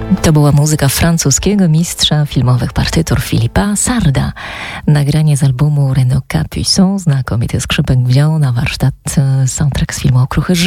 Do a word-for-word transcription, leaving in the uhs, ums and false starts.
To była muzyka francuskiego mistrza filmowych partytur Philippa Sarda. Nagranie z albumu Renaud Capuçon znakomity skrzypek wziął na warsztat soundtrack z filmu Okruchy